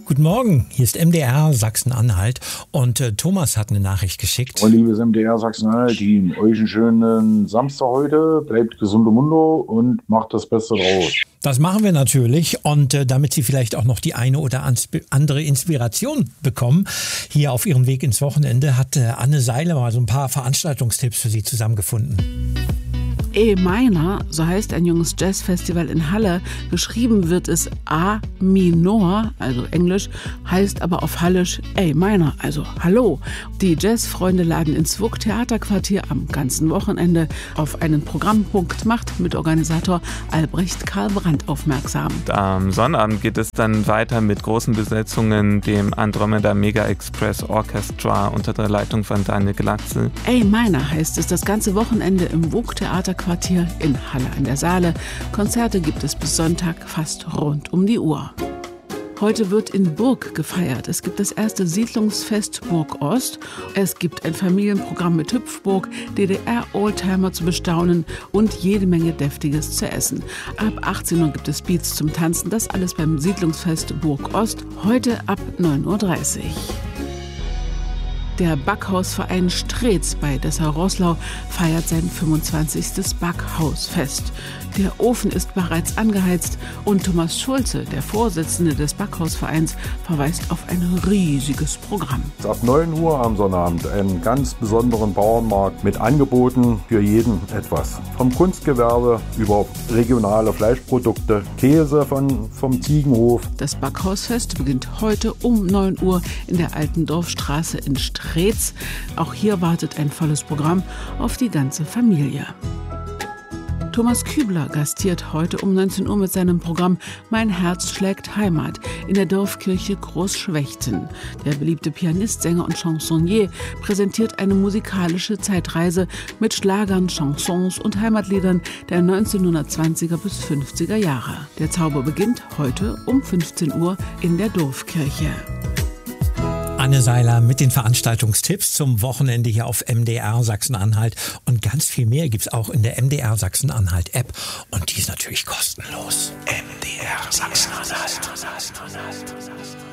Guten Morgen, hier ist MDR Sachsen-Anhalt und Thomas hat eine Nachricht geschickt. Und liebes MDR Sachsen-Anhalt, euch einen schönen Samstag heute, bleibt gesund im Mundo und macht das Beste draus. Das machen wir natürlich und damit Sie vielleicht auch noch die eine oder andere Inspiration bekommen, hier auf Ihrem Weg ins Wochenende hat Anne Seiler mal so ein paar Veranstaltungstipps für Sie zusammengefunden. E-Minor, so heißt ein junges Jazzfestival in Halle. Geschrieben wird es A-Minor, also Englisch, heißt aber auf Hallisch A-Minor, also Hallo. Die Jazzfreunde laden ins WUK Theaterquartier am ganzen Wochenende auf einen Programmpunkt Macht mit Organisator Albrecht Karl Brandt aufmerksam. Am Sonnabend geht es dann weiter mit großen Besetzungen, dem Andromeda Mega Express Orchestra unter der Leitung von Daniel Glatzel. A-Minor heißt es das ganze Wochenende im WUK Theaterquartier in Halle an der Saale. Konzerte gibt es bis Sonntag fast rund um die Uhr. Heute wird in Burg gefeiert. Es gibt das erste Siedlungsfest Burg Ost. Es gibt ein Familienprogramm mit Hüpfburg, DDR-Oldtimer zu bestaunen und jede Menge Deftiges zu essen. Ab 18 Uhr gibt es Beats zum Tanzen. Das alles beim Siedlungsfest Burg Ost. Heute ab 9.30 Uhr. Der Backhausverein Streetz bei Dessau-Roßlau feiert sein 25. Backhausfest. Der Ofen ist bereits angeheizt und Thomas Schulze, der Vorsitzende des Backhausvereins, verweist auf ein riesiges Programm. Ab 9 Uhr am Sonnabend einen ganz besonderen Bauernmarkt mit Angeboten für jeden etwas. Vom Kunstgewerbe über regionale Fleischprodukte, Käse vom Ziegenhof. Das Backhausfest beginnt heute um 9 Uhr in der Altendorfstraße in Streetz. Auch hier wartet ein volles Programm auf die ganze Familie. Thomas Kübler gastiert heute um 19 Uhr mit seinem Programm Mein Herz schlägt Heimat in der Dorfkirche Großschwechten. Der beliebte Pianist, Sänger und Chansonnier präsentiert eine musikalische Zeitreise mit Schlagern, Chansons und Heimatliedern der 1920er bis 50er Jahre. Der Zauber beginnt heute um 15 Uhr in der Dorfkirche. Anne Seiler mit den Veranstaltungstipps zum Wochenende hier auf MDR Sachsen-Anhalt. Und ganz viel mehr gibt's auch in der MDR Sachsen-Anhalt-App. Und die ist natürlich kostenlos. MDR Sachsen-Anhalt.